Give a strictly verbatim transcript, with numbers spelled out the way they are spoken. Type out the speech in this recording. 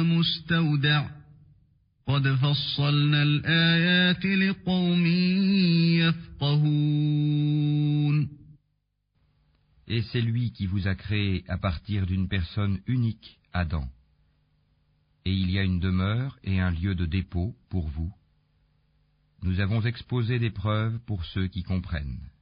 ومستودع قد فصلنا الآيات لقوم يفقهون. Et c'est lui qui vous a créé à partir d'une personne unique, Adam. Et il y a une demeure et un lieu de dépôt pour vous. Nous avons exposé des preuves pour ceux qui comprennent.